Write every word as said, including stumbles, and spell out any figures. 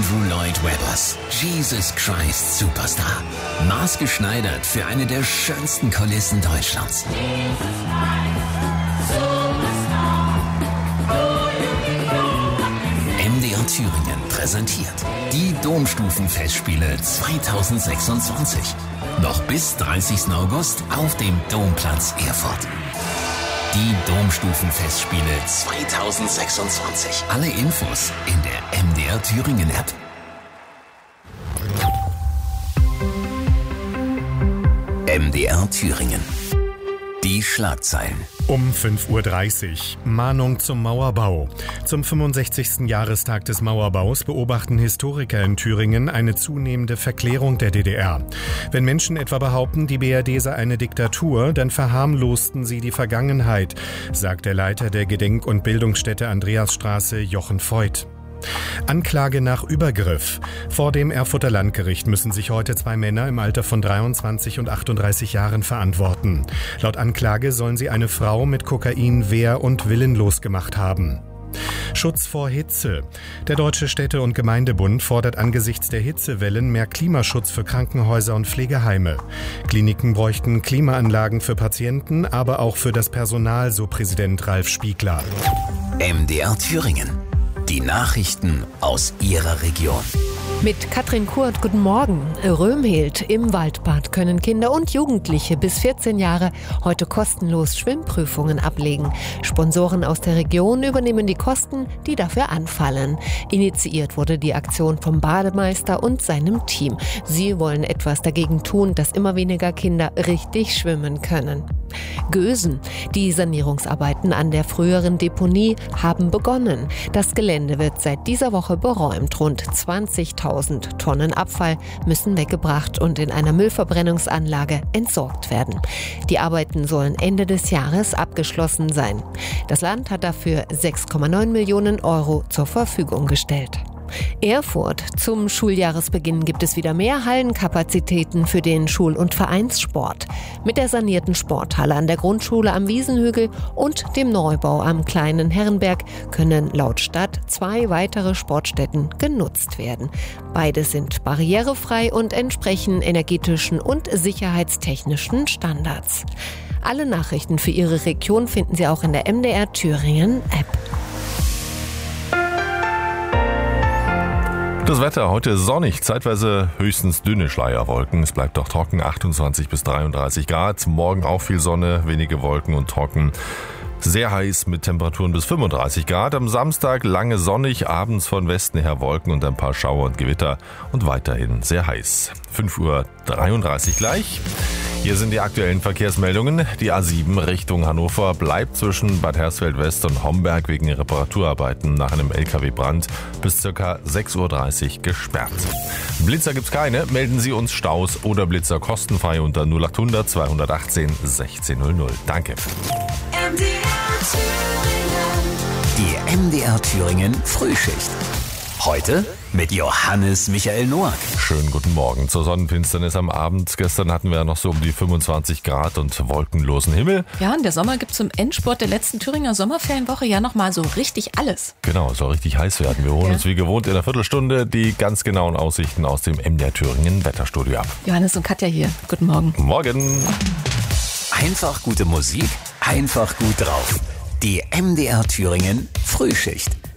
Andrew Lloyd Webbers Jesus Christ Superstar. Maßgeschneidert für eine der schönsten Kulissen Deutschlands. M D R Thüringen präsentiert die Domstufenfestspiele zweitausendsechsundzwanzig. Noch bis dreißigsten August auf dem Domplatz Erfurt. Die Domstufenfestspiele zweitausendsechsundzwanzig. Alle Infos in der M D R Thüringen App. M D R Thüringen. Die Schlagzeilen. Um fünf Uhr dreißig. Mahnung zum Mauerbau. Zum fünfundsechzigsten Jahrestag des Mauerbaus beobachten Historiker in Thüringen eine zunehmende Verklärung der D D R. Wenn Menschen etwa behaupten, die B R D sei eine Diktatur, dann verharmlosten sie die Vergangenheit, sagt der Leiter der Gedenk- und Bildungsstätte Andreasstraße, Jochen Voigt. Anklage nach Übergriff. Vor dem Erfurter Landgericht müssen sich heute zwei Männer im Alter von dreiundzwanzig und achtunddreißig Jahren verantworten. Laut Anklage sollen sie eine Frau mit Kokain wehr- und willenlos gemacht haben. Schutz vor Hitze. Der Deutsche Städte- und Gemeindebund fordert angesichts der Hitzewellen mehr Klimaschutz für Krankenhäuser und Pflegeheime. Kliniken bräuchten Klimaanlagen für Patienten, aber auch für das Personal, so Präsident Ralf Spiegler. M D R Thüringen. Die Nachrichten aus Ihrer Region. Mit Katrin Kurt, guten Morgen. Römhild. Im Waldbad können Kinder und Jugendliche bis vierzehn Jahre heute kostenlos Schwimmprüfungen ablegen. Sponsoren aus der Region übernehmen die Kosten, die dafür anfallen. Initiiert wurde die Aktion vom Bademeister und seinem Team. Sie wollen etwas dagegen tun, dass immer weniger Kinder richtig schwimmen können. Gösen. Die Sanierungsarbeiten an der früheren Deponie haben begonnen. Das Gelände wird seit dieser Woche beräumt. Rund zwanzigtausend Tonnen Abfall müssen weggebracht und in einer Müllverbrennungsanlage entsorgt werden. Die Arbeiten sollen Ende des Jahres abgeschlossen sein. Das Land hat dafür sechs Komma neun Millionen Euro zur Verfügung gestellt. Erfurt. Zum Schuljahresbeginn gibt es wieder mehr Hallenkapazitäten für den Schul- und Vereinssport. Mit der sanierten Sporthalle an der Grundschule am Wiesenhügel und dem Neubau am Kleinen Herrenberg können laut Stadt zwei weitere Sportstätten genutzt werden. Beide sind barrierefrei und entsprechen energetischen und sicherheitstechnischen Standards. Alle Nachrichten für Ihre Region finden Sie auch in der M D R Thüringen App. Das Wetter heute sonnig, zeitweise höchstens dünne Schleierwolken. Es bleibt auch trocken, achtundzwanzig bis dreiunddreißig Grad. Morgen auch viel Sonne, wenige Wolken und trocken. Sehr heiß mit Temperaturen bis fünfunddreißig Grad. Am Samstag lange sonnig, abends von Westen her Wolken und ein paar Schauer und Gewitter und weiterhin sehr heiß. fünf Uhr dreiunddreißig gleich. Hier sind die aktuellen Verkehrsmeldungen. Die A sieben Richtung Hannover bleibt zwischen Bad Hersfeld West und Homberg wegen Reparaturarbeiten nach einem L K W-Brand bis ca. sechs Uhr dreißig gesperrt. Blitzer gibt's keine. Melden Sie uns Staus oder Blitzer kostenfrei unter null achthundert zweihundertachtzehn sechzehn null null. Danke. Die M D R Thüringen Frühschicht. Heute mit Johannes Michael Noack. Schönen guten Morgen zur Sonnenfinsternis am Abend. Gestern hatten wir noch so um die fünfundzwanzig Grad und wolkenlosen Himmel. Ja, und der Sommer gibt zum Endspurt der letzten Thüringer Sommerferienwoche ja nochmal so richtig alles. Genau, es soll richtig heiß werden. Wir holen ja. uns wie gewohnt in einer Viertelstunde die ganz genauen Aussichten aus dem M D R Thüringen Wetterstudio ab. Johannes und Katja hier. Guten Morgen. Morgen. Einfach gute Musik, einfach gut drauf. Die M D R Thüringen Frühschicht.